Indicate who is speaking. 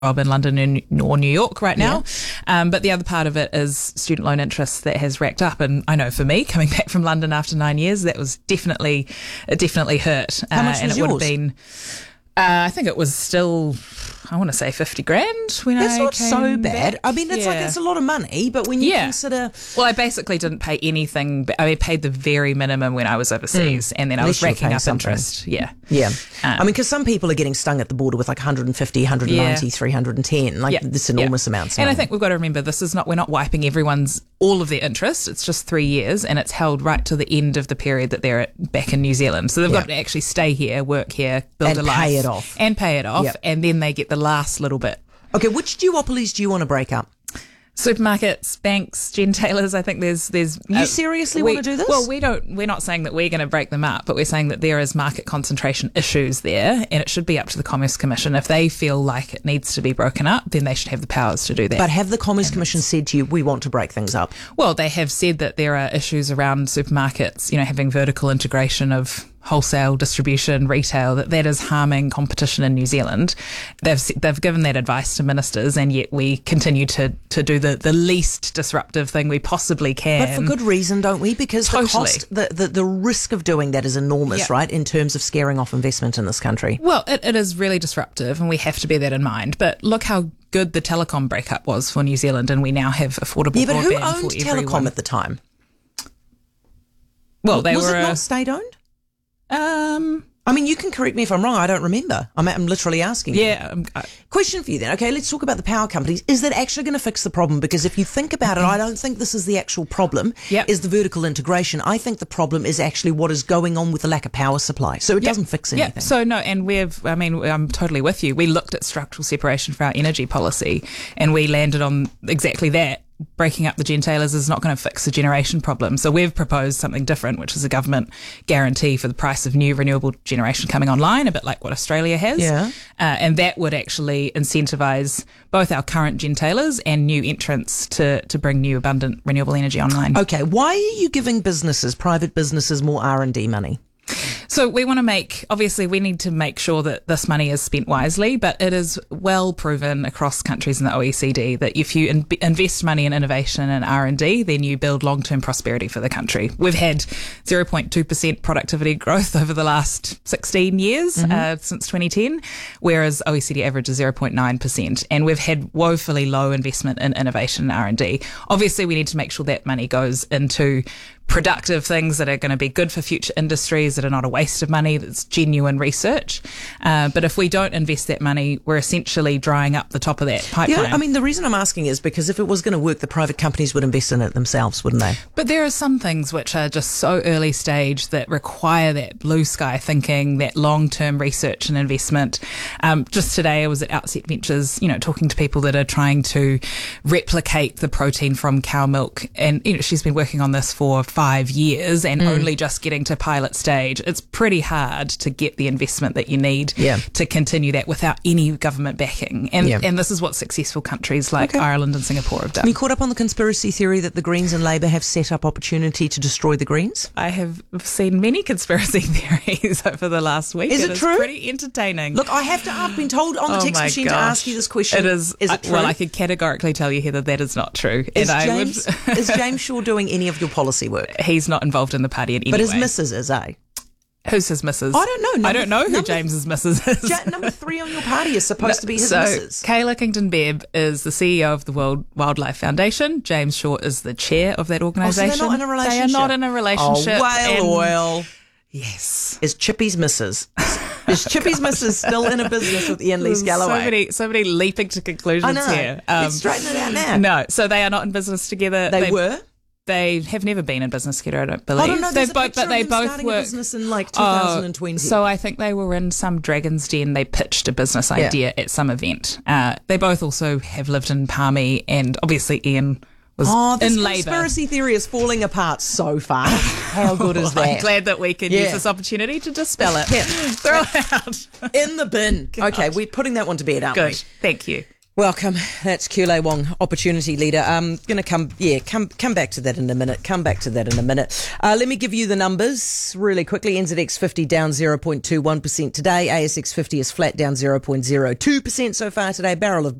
Speaker 1: job in London or New York right now. But the other part of it is student loan interest that has racked up. And I know for me, coming back from London after 9 years, that was definitely hurt.
Speaker 2: How much was
Speaker 1: it
Speaker 2: yours?
Speaker 1: would have been, I think it was still, I want to say 50 grand when
Speaker 2: That's
Speaker 1: I
Speaker 2: not
Speaker 1: came
Speaker 2: so bad.
Speaker 1: back.
Speaker 2: I mean, it's like it's a lot of money, but when you consider...
Speaker 1: Well, I basically didn't pay anything. I paid the very minimum when I was overseas, and then I was racking up interest. Yeah.
Speaker 2: I mean, because some people are getting stung at the border with like 150, 190, 310, like this enormous amounts.
Speaker 1: And I think we've got to remember we're not wiping all of their interest. It's just 3 years, and it's held right to the end of the period that they're back in New Zealand. So they've got to actually stay here, work here, build a life. And pay it off. And then they get the last little bit.
Speaker 2: Okay, which duopolies do you want to break up?
Speaker 1: Supermarkets, banks, gentailers. I think there's.
Speaker 2: You seriously want to do this?
Speaker 1: Well, we're not saying that we're going to break them up, but we're saying that there is market concentration issues there, and it should be up to the Commerce Commission. If they feel like it needs to be broken up, then they should have the powers to do that.
Speaker 2: But have the Commerce Commission said to you, we want to break things up?
Speaker 1: Well, they have said that there are issues around supermarkets, having vertical integration of wholesale distribution, retail, that is harming competition in New Zealand. They've given that advice to ministers, and yet we continue to do the least disruptive thing we possibly can.
Speaker 2: But for good reason, don't we? Because
Speaker 1: Totally.
Speaker 2: the cost, the risk of doing that is enormous, right? In terms of scaring off investment in this country.
Speaker 1: Well, it is really disruptive, and we have to bear that in mind. But look how good the telecom breakup was for New Zealand, and we now have affordable broadband for everyone.
Speaker 2: Yeah, but who owned Telecom at the time?
Speaker 1: Well,
Speaker 2: was it not state-owned? I mean, you can correct me if I'm wrong. I don't remember. I'm literally asking you. Question for you then. Okay, let's talk about the power companies. Is that actually going to fix the problem? Because if you think about it, I don't think this is the actual problem, is the vertical integration. I think the problem is actually what is going on with the lack of power supply. So it doesn't fix anything.
Speaker 1: So no, and I'm totally with you. We looked at structural separation for our energy policy, and we landed on exactly that. Breaking up the gentailers is not going to fix the generation problem. So we've proposed something different, which is a government guarantee for the price of new renewable generation coming online, a bit like what Australia has. And that would actually incentivise both our current gentailers and new entrants to bring new abundant renewable energy online.
Speaker 2: Okay, why are you giving private businesses more R&D money?
Speaker 1: So we need to make sure that this money is spent wisely, but it is well proven across countries in the OECD that if you invest money in innovation and R&D, then you build long-term prosperity for the country. We've had 0.2% productivity growth over the last 16 years, since 2010, whereas OECD average is 0.9%. And we've had woefully low investment in innovation and R&D. Obviously, we need to make sure that money goes into productive things that are going to be good for future industries, that are not a waste of money, that's genuine research. But if we don't invest that money, we're essentially drying up the top of that pipeline.
Speaker 2: Yeah, I mean, the reason I'm asking is because if it was going to work, the private companies would invest in it themselves, wouldn't they?
Speaker 1: But there are some things which are just so early stage that require that blue sky thinking, that long-term research and investment. Just today I was at Outset Ventures, talking to people that are trying to replicate the protein from cow milk. And, she's been working on this for 5 years and only just getting to pilot stage. It's pretty hard to get the investment that you need to continue that without any government backing. And this is what successful countries like Ireland and Singapore have done.
Speaker 2: Have you caught up on the conspiracy theory that the Greens and Labour have set up opportunity to destroy the Greens?
Speaker 1: I have seen many conspiracy theories over the last week.
Speaker 2: Is it true?
Speaker 1: It's pretty entertaining.
Speaker 2: Look, I've been told on the text machine to ask you this question.
Speaker 1: It is
Speaker 2: it true?
Speaker 1: Well, I could categorically tell you, Heather, that is not true.
Speaker 2: Is James Shaw doing any of your policy work?
Speaker 1: He's not involved in the party in any way.
Speaker 2: But his missus is, eh?
Speaker 1: Who's his missus?
Speaker 2: I don't know.
Speaker 1: I don't know who James's missus is.
Speaker 2: Number 3 on your party is supposed to be his missus.
Speaker 1: Kayla Kington-Bebb is the CEO of the World Wildlife Foundation. James Shaw is the chair of that organisation.
Speaker 2: So they're not in a relationship?
Speaker 1: They are not in a relationship.
Speaker 2: Oh, well.
Speaker 1: Yes.
Speaker 2: Is Chippy's missus? Is Chippy's missus still in a business with Ian Lees Galloway?
Speaker 1: So many leaping to conclusions here.
Speaker 2: Let's straighten it out now.
Speaker 1: No, so they are not in business together.
Speaker 2: They were?
Speaker 1: They have never been in business together, I don't believe.
Speaker 2: I don't know. There's
Speaker 1: but they both work.
Speaker 2: Business in like 2020.
Speaker 1: So I think they were in some Dragon's Den. They pitched a business idea at some event. They both also have lived in Palmy, and obviously Ian was
Speaker 2: this
Speaker 1: in Labour.
Speaker 2: Conspiracy theory is falling apart so fast. How good is that?
Speaker 1: I'm glad that we can use this opportunity to dispel it. Throw it out.
Speaker 2: In the bin. Okay, we're putting that one to bed, aren't we?
Speaker 1: Good. Thank you.
Speaker 2: Welcome. That's Kiule Wong, Opportunity Leader. Going to come back to that in a minute. Let me give you the numbers really quickly. NZX 50 down 0.21% today. ASX 50 is flat, down 0.02% so far today. Barrel of